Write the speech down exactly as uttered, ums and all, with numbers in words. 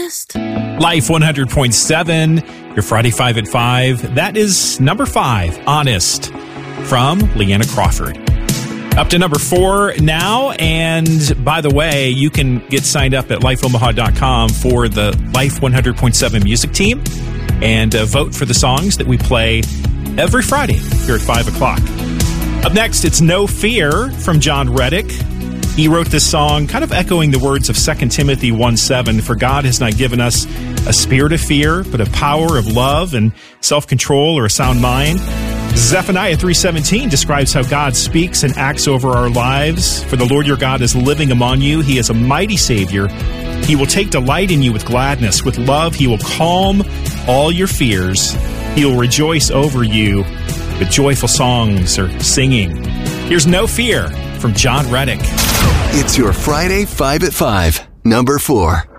Honest? Life one hundred point seven, your Friday five at five. That is number five, Honest, from Leanna Crawford. Up to number four now, and by the way, you can get signed up at life omaha dot com for the Life one hundred point seven music team and uh, vote for the songs that we play every Friday here at five o'clock. Up next, it's No Fear from John Reddick. He wrote this song kind of echoing the words of Second Timothy one seven, for God has not given us a spirit of fear, but a power of love and self-control or a sound mind. Zephaniah three seventeen describes how God speaks and acts over our lives. For the Lord your God is living among you. He is a mighty Savior. He will take delight in you with gladness. With love, He will calm all your fears. He will rejoice over you with joyful songs or singing. Here's No Fear from John Reddick. It's your Friday five at five, number four.